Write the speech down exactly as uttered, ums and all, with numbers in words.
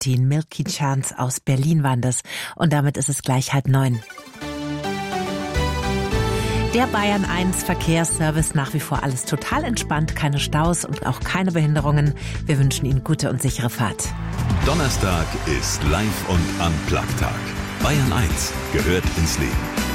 Die Milky Chance aus Berlin waren das. Und damit ist es gleich halb neun. Der Bayern eins Verkehrsservice, nach wie vor alles total entspannt, keine Staus und auch keine Behinderungen. Wir wünschen Ihnen gute und sichere Fahrt. Donnerstag ist Live- und Unplugged-Tag. Bayern eins gehört ins Leben.